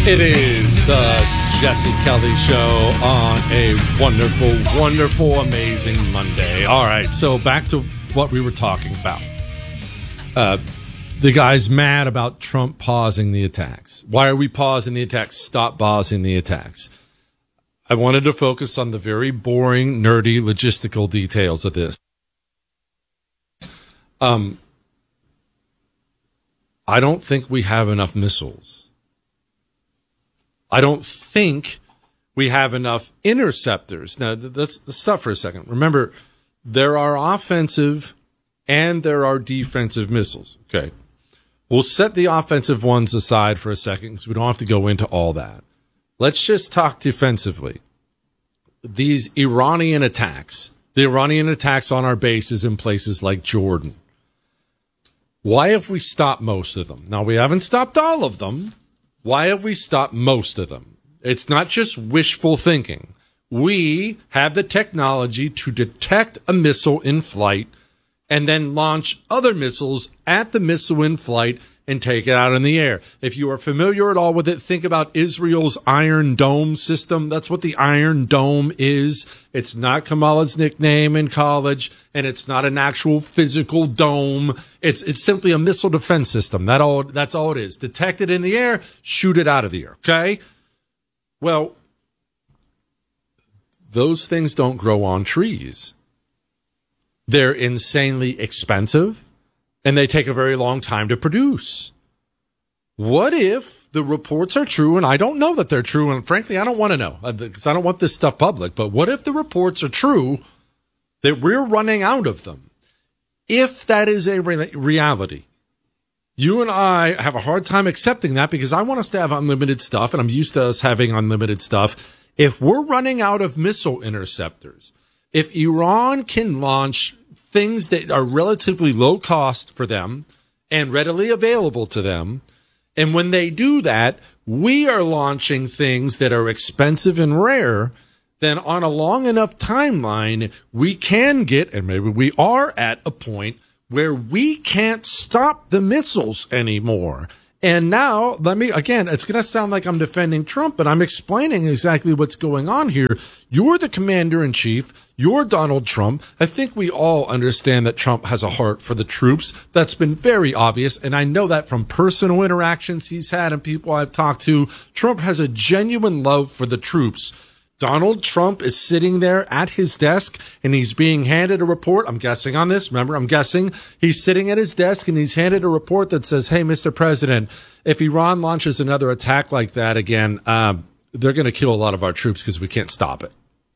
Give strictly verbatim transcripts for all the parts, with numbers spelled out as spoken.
It is the Jesse Kelly Show on a wonderful, wonderful, amazing Monday. All right, so back to what we were talking about. Uh, the guy's mad about Trump pausing the attacks. Why are we pausing the attacks? Stop pausing the attacks. I wanted to focus on the very boring, nerdy, logistical details of this. Um, I don't think we have enough missiles. I don't think we have enough interceptors. Now, let's, let's stop for a second. Remember, there are offensive and there are defensive missiles. Okay. We'll set the offensive ones aside for a second because we don't have to go into all that. Let's just talk defensively. These Iranian attacks, the Iranian attacks on our bases in places like Jordan. Why have we stopped most of them? Now, we haven't stopped all of them. Why have we stopped most of them? It's not just wishful thinking. We have the technology to detect a missile in flight and then launch other missiles at the missile in flight and take it out in the air. If you are familiar at all with it, think about Israel's Iron Dome system. That's what the Iron Dome is. It's not Kamala's nickname in college, and it's not an actual physical dome. It's it's simply a missile defense system. That all that's all it is. Detect it in the air, shoot it out of the air. Okay? Well, those things don't grow on trees. They're insanely expensive, and they take a very long time to produce. What if the reports are true, and I don't know that they're true, and frankly, I don't want to know, because I don't want this stuff public, but what if the reports are true that we're running out of them? If that is a re- reality, you and I have a hard time accepting that because I want us to have unlimited stuff, and I'm used to us having unlimited stuff. If we're running out of missile interceptors, if Iran can launch things that are relatively low cost for them and readily available to them, and when they do that, we are launching things that are expensive and rare, then on a long enough timeline, we can get, and maybe we are at a point where we can't stop the missiles anymore. And now, let me, again, it's going to sound like I'm defending Trump, but I'm explaining exactly what's going on here. You're the commander-in-chief. You're Donald Trump. I think we all understand that Trump has a heart for the troops. That's been very obvious, and I know that from personal interactions he's had and people I've talked to. Trump has a genuine love for the troops. Donald Trump is sitting there at his desk and he's being handed a report. I'm guessing on this. Remember, I'm guessing he's sitting at his desk and he's handed a report that says, hey, Mister President, if Iran launches another attack like that again, um, they're going to kill a lot of our troops because we can't stop it.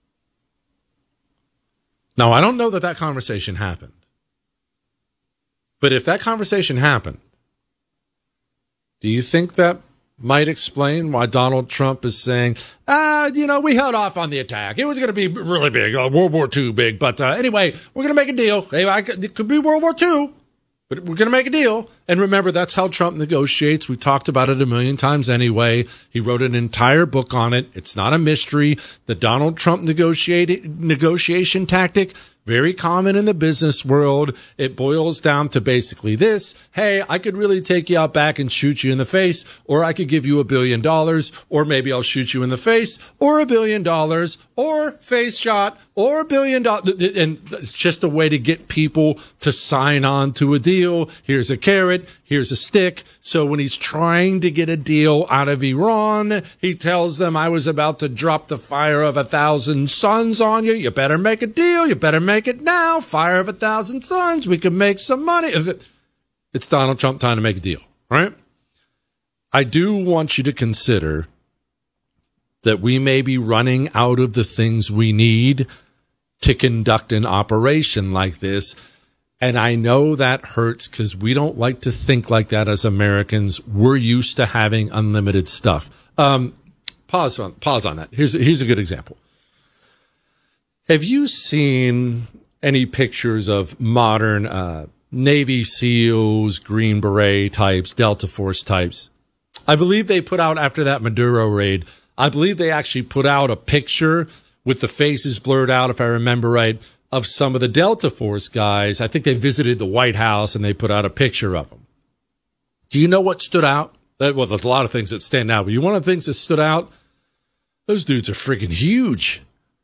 Now, I don't know that that conversation happened. But if that conversation happened, do you think that might explain why Donald Trump is saying, ah, you know, we held off on the attack. It was going to be really big, uh, World War Two big. But uh, anyway, we're going to make a deal. Hey, I could, it could be World War Two, but we're going to make a deal. And remember, that's how Trump negotiates. We talked about it a million times anyway. He wrote an entire book on it. It's not a mystery. The Donald Trump negotiate, negotiation tactic, very common in the business world. It boils down to basically this. Hey, I could really take you out back and shoot you in the face, or I could give you a billion dollars, or maybe I'll shoot you in the face, or a billion dollars, or face shot, or a billion dollars. And it's just a way to get people to sign on to a deal. Here's a carrot. Here's a stick. So when he's trying to get a deal out of Iran, he tells them, I was about to drop the fire of a thousand suns on you. You better make a deal. You better make it now. Fire of a thousand suns. We can make some money. It's Donald Trump trying to make a deal, right? I do want you to consider that we may be running out of the things we need to conduct an operation like this. And I know that hurts because we don't like to think like that as Americans. We're used to having unlimited stuff. Um, pause on, pause on that. Here's, here's a good example. Have you seen any pictures of modern uh, Navy SEALs, Green Beret types, Delta Force types? I believe they put out, after that Maduro raid, I believe they actually put out a picture with the faces blurred out, if I remember right, of some of the Delta Force guys. I think they visited the White House and they put out a picture of them. Do you know what stood out? That, well, there's a lot of things that stand out, but you one of the things that stood out, those dudes are freaking huge.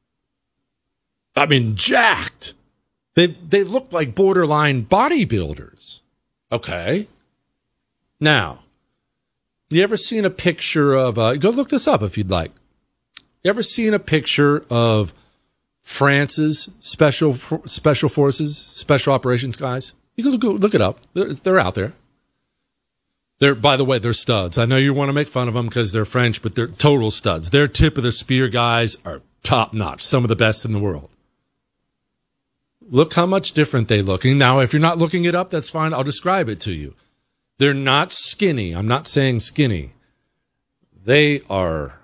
I mean, jacked. They they look like borderline bodybuilders. Okay. Now, you ever seen a picture of, uh, go look this up if you'd like. You ever seen a picture of France's special special forces, special operations guys? You can look, look it up. They're, they're out there. They're, by the way, they're studs. I know you want to make fun of them because they're French, but they're total studs. Their tip of the spear guys are top notch, some of the best in the world. Look how much different they look. And now, if you're not looking it up, that's fine. I'll describe it to you. They're not skinny. I'm not saying skinny. They are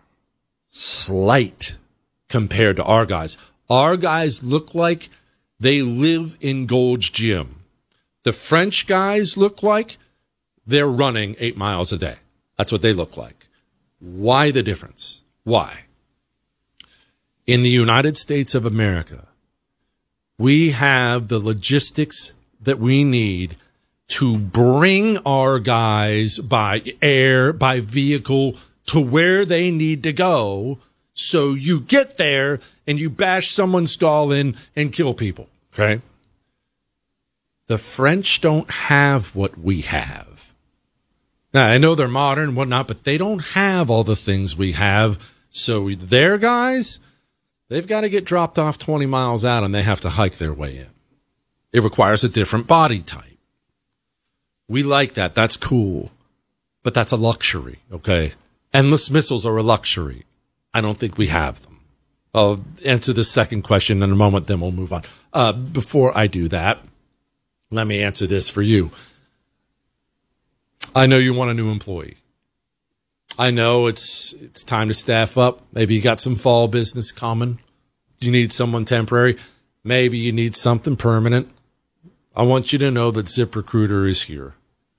slight compared to our guys. Our guys look like they live in Gold's Gym. The French guys look like they're running eight miles a day. That's what they look like. Why the difference? Why? In the United States of America, we have the logistics that we need to bring our guys by air, by vehicle, to where they need to go. So you get there and you bash someone's skull in and kill people. Okay? The French don't have what we have. Now, I know they're modern and whatnot, but they don't have all the things we have. So their guys, they've got to get dropped off twenty miles out and they have to hike their way in. It requires a different body type. We like that. That's cool. But that's a luxury, okay? Endless missiles are a luxury. I don't think we have them. I'll answer the second question in a moment, then we'll move on. Uh, before I do that, let me answer this for you. I know you want a new employee. I know it's it's time to staff up. Maybe you got some fall business coming. You need someone temporary. Maybe you need something permanent. I want you to know that ZipRecruiter is here.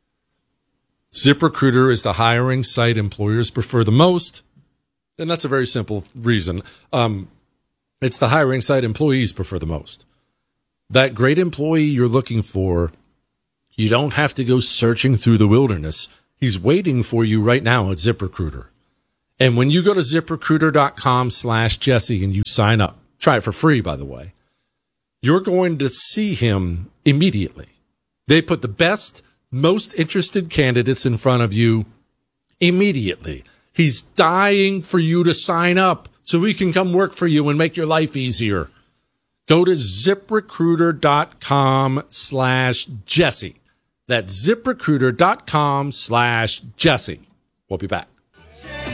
ZipRecruiter is the hiring site employers prefer the most, and that's a very simple reason. Um, it's the hiring site employees prefer the most. That great employee you're looking for, you don't have to go searching through the wilderness. He's waiting for you right now at ZipRecruiter. And when you go to ZipRecruiter.com slash Jesse and you sign up, try it for free, by the way, you're going to see him immediately. They put the best, most interested candidates in front of you immediately. He's dying for you to sign up so he can come work for you and make your life easier. Go to ZipRecruiter.com slash Jesse. That's ZipRecruiter.com slash Jesse. We'll be back.